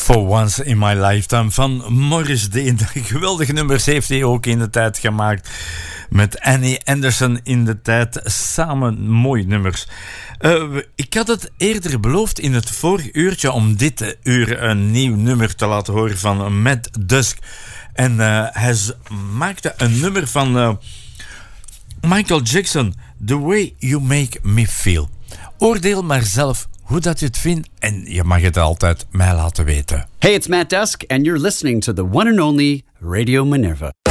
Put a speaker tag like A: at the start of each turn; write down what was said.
A: For Once in My Lifetime van Morris Day. Geweldige nummers heeft hij ook in de tijd gemaakt. Met Annie Anderson in de tijd. Samen mooie nummers. Ik had het eerder beloofd in het vorige uurtje om dit uur een nieuw nummer te laten horen van Matt Dusk. En hij maakte een nummer van Michael Jackson. The Way You Make Me Feel. Oordeel maar zelf hoe dat je het vindt en je mag het altijd mij laten weten.
B: Hey, it's Matt Dusk and you're listening to the one and only Radio Minerva.